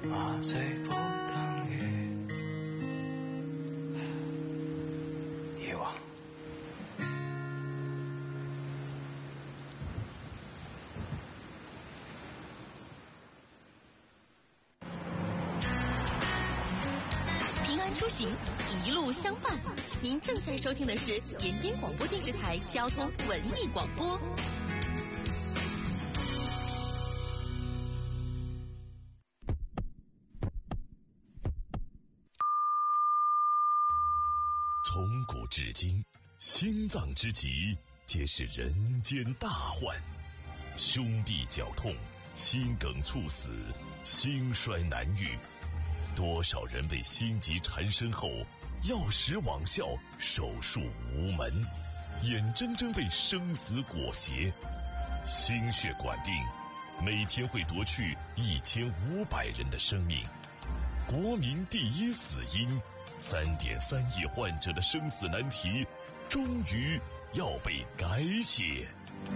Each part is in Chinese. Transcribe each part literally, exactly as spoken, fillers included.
麻醉不等于遗忘。 平安出行，一路相伴。您正在收听的是延边广播电视台交通文艺广播。 从古至今，心脏之疾皆是人间大患，胸痹绞痛、心梗猝死、心衰难愈，多少人被心疾缠身后药石罔效，手术无门，眼睁睁被生死裹挟。心血管病每天会夺去一千五百人的生命，国民第一死因，三点三亿患者的生死难题终于要被改写。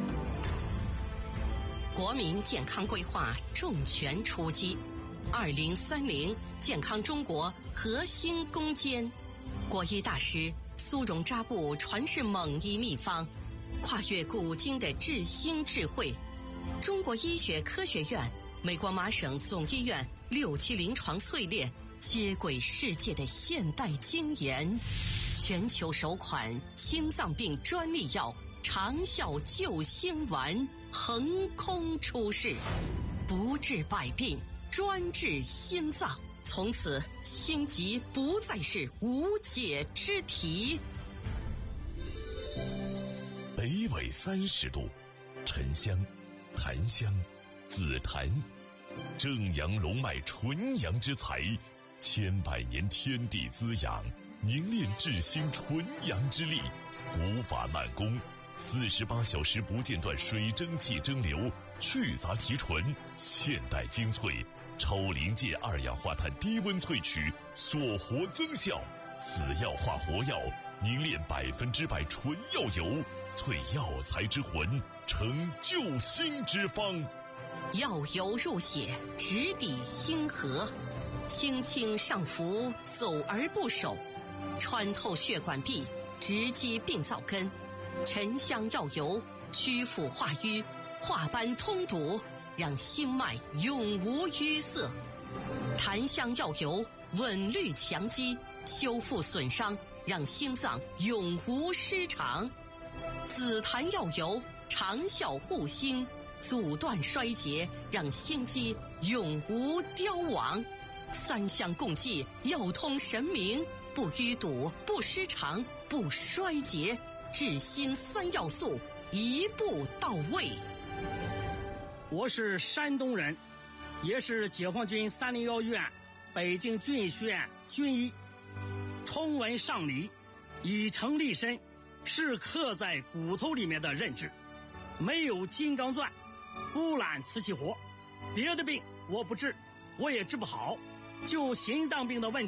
国民健康规划重拳出击，二零三零健康中国核心攻坚。国医大师苏荣扎布传世猛医秘方，跨越古今的治心智慧。中国医学科学院、美国麻省总医院六期临床淬炼，接轨世界的现代精研，全球首款心脏病专利药长效救心丸横空出世，不治百病，专治心脏。从此心疾不再是无解之题。 北纬三十度，沉香、檀香、紫檀，正阳龙脉纯阳之材，千百年天地滋养，凝练治心纯阳之力，古法慢工，四十八小时不间断水蒸气蒸馏，去杂提纯，现代精粹，超临界二氧化碳低温萃取，锁活增效，死药化活药，凝练百分之百纯药油，萃药材之魂，成救心之方。 药油入血，直抵心河，轻轻上浮，走而不守，穿透血管壁，直击病灶根。沉香药油祛腐化瘀，化斑通堵，让心脉永无淤塞。檀香药油稳律强肌，修复损伤，让心脏永无失常。紫檀药油长效护心，阻断衰竭，让心肌永无凋亡。三香共济，药通神明，不淤堵，不失常，不衰竭，治心三要素一步到位。 我是山东人，也是解放军三零一院北京军医学院军医。崇文尚理，以诚立身，是刻在骨头里面的认知。没有金刚钻，不揽瓷器活。别的病我不治，我也治不好，就心脏病的问题